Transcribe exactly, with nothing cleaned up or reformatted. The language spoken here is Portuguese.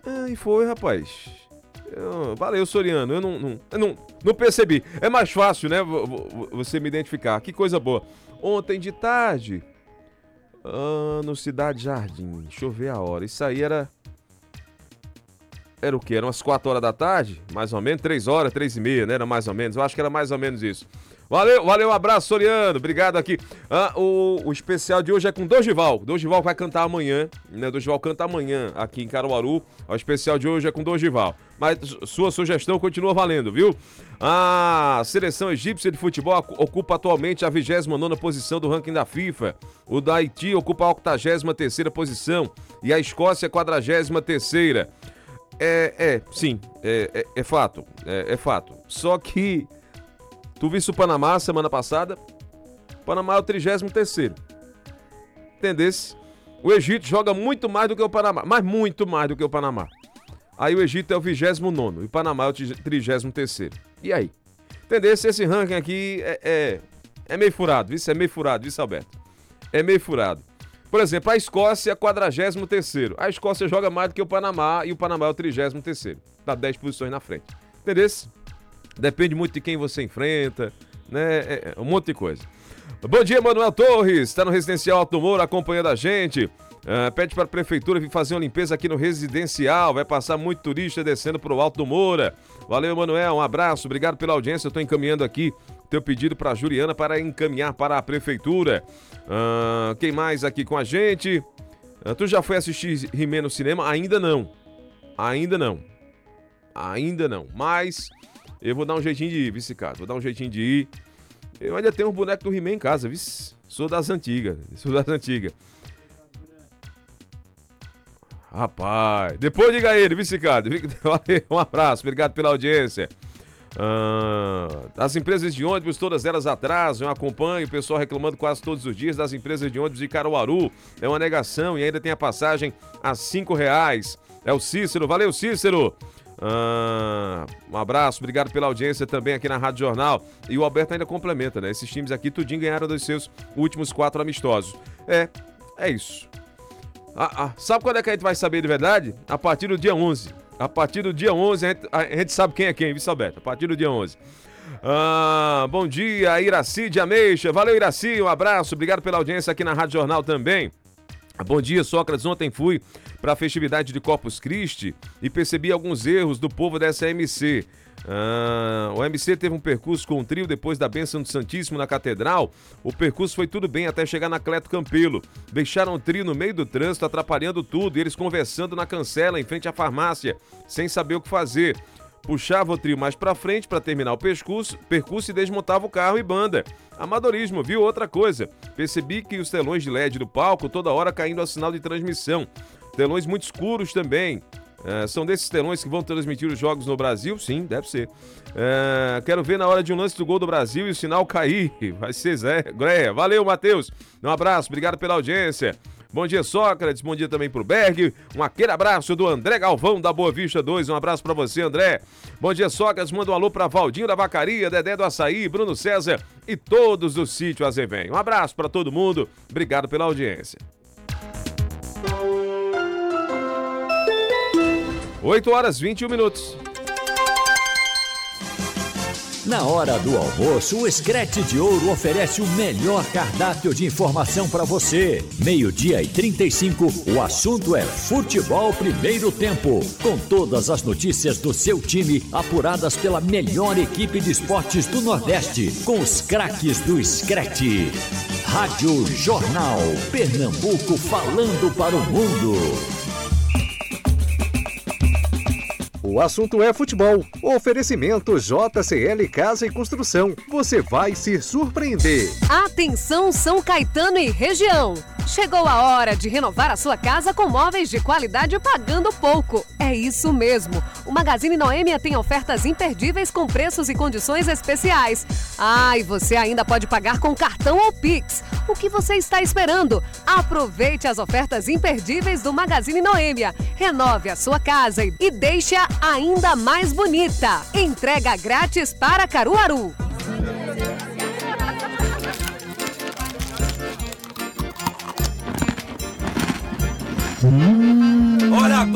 Ah, e foi, rapaz. Eu, valeu, Soriano. Eu não, não, eu não, não percebi. É mais fácil, né? Você me identificar. Que coisa boa. Ontem de tarde, ah, no Cidade Jardim. Deixa eu ver a hora. Isso aí era... Era o quê? Eram umas quatro horas da tarde? Mais ou menos? três horas, três e meia, né? Era mais ou menos. Eu acho que era mais ou menos isso. Valeu, valeu, um abraço, Soriano. Obrigado aqui. Ah, o, o especial de hoje é com Dorival. Dorival vai cantar amanhã, né? Dorival canta amanhã aqui em Caruaru. O especial de hoje é com Dorival. Mas sua sugestão continua valendo, viu? A seleção egípcia de futebol ocupa atualmente a vigésima nona posição do ranking da FIFA. O da Haiti ocupa a octagésima terceira posição. E a Escócia a quadragésima terceira. É, é, sim, é, é, é fato, é, é fato. Só que, tu viste o Panamá semana passada? O Panamá é o trigésimo terceiro. Entendesse? O Egito joga muito mais do que o Panamá, mas muito mais do que o Panamá. Aí o Egito é o vigésimo nono e o Panamá é o trigésimo terceiro. E aí? Entendesse? Esse ranking aqui é, é, é meio furado, isso é meio furado, viu, Alberto? É meio furado. Por exemplo, a Escócia é quadragésimo terceiro. A Escócia joga mais do que o Panamá e o Panamá é o trigésimo terceiro. Tá dez posições na frente. Entendeu? Depende muito de quem você enfrenta, né? É, é um monte de coisa. Bom dia, Manuel Torres. Está no Residencial Alto Moura acompanhando a gente. Uh, pede para a prefeitura vir fazer uma limpeza aqui no residencial. Vai passar muito turista descendo para o Alto do Moura. Valeu, Manuel. Um abraço. Obrigado pela audiência. Eu estou encaminhando aqui teu pedido para a Juliana para encaminhar para a prefeitura. Uh, quem mais aqui com a gente? Uh, tu já foi assistir He-Man no cinema? Ainda não. Ainda não. Ainda não. Mas eu vou dar um jeitinho de ir, vice Vou dar um jeitinho de ir. Eu ainda tenho um boneco do He-Man em casa, vice. Sou das antigas. Sou das antigas. Rapaz, depois diga ele, vice-cado. Um abraço, obrigado pela audiência. Ah, as empresas de ônibus, todas elas atrasam, eu acompanho o pessoal reclamando quase todos os dias das empresas de ônibus de Caruaru. É uma negação e ainda tem a passagem a cinco reais. É o Cícero, valeu Cícero. Ah, um abraço, obrigado pela audiência também aqui na Rádio Jornal. E o Alberto ainda complementa, né? Esses times aqui tudinho ganharam dos seus últimos quatro amistosos. É, é isso. Ah, ah, sabe quando é que a gente vai saber de verdade? A partir do dia onze. A partir do dia onze a gente, a gente sabe quem é quem, viu, Alberto? A partir do dia onze. Ah, bom dia, Iraci de Ameixa. Valeu, Iraci, um abraço. Obrigado pela audiência aqui na Rádio Jornal também. Bom dia, Sócrates. Ontem fui para a festividade de Corpus Christi e percebi alguns erros do povo dessa M C. Ah, o M C teve um percurso com um trio depois da bênção do Santíssimo na Catedral. O percurso foi tudo bem até chegar na Cleto Campelo. Deixaram o trio no meio do trânsito, atrapalhando tudo, e eles conversando na cancela em frente à farmácia, sem saber o que fazer. Puxava o trio mais pra frente para terminar o percurso, percurso e desmontava o carro e banda. Amadorismo, viu? Outra coisa. Percebi que os telões de L E D do palco toda hora caindo ao sinal de transmissão. Telões muito escuros também. É, são desses telões que vão transmitir os jogos no Brasil? Sim, deve ser. É, quero ver na hora de um lance do gol do Brasil e o sinal cair. Vai ser Zé Greia. Valeu, Matheus. Um abraço, obrigado pela audiência. Bom dia, Sócrates. Bom dia também pro Berg. Um aquele abraço do André Galvão, da Boa Vista dois. Um abraço pra você, André. Bom dia, Sócrates. Manda um alô pra Valdinho da Vacaria, Dedé do Açaí, Bruno César e todos do sítio Azevém. Um abraço pra todo mundo. Obrigado pela audiência. oito horas e vinte e um minutos. Na hora do almoço, o Screte de Ouro oferece o melhor cardápio de informação para você. Meio-dia e trinta e cinco, o assunto é Futebol Primeiro Tempo. Com todas as notícias do seu time, apuradas pela melhor equipe de esportes do Nordeste. Com os craques do Screte. Rádio Jornal, Pernambuco falando para o mundo. O assunto é futebol. Oferecimento J C L Casa e Construção. Você vai se surpreender. Atenção, São Caetano e região. Chegou a hora de renovar a sua casa com móveis de qualidade pagando pouco. É isso mesmo. O Magazine Noêmia tem ofertas imperdíveis com preços e condições especiais. Ah, e você ainda pode pagar com cartão ou Pix. O que você está esperando? Aproveite as ofertas imperdíveis do Magazine Noêmia. Renove a sua casa e deixe-a ainda mais bonita. Entrega grátis para Caruaru. Hum.